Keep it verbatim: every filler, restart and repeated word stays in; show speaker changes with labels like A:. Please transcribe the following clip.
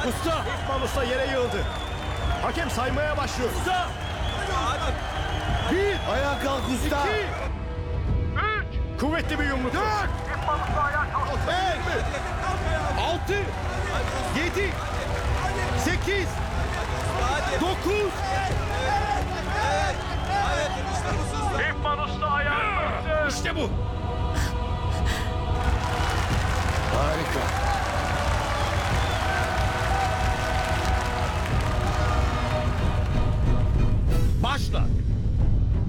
A: Usta!
B: İkbal Usta yere yığıldı. Hakem saymaya başlıyor.
A: Usta!
B: Bir,
C: Ayağa kalk usta.
B: iki, üç. Kuvvetli bir yumruk. Dört, beş, altı, yedi, sekiz, dokuz.
A: İşte bu!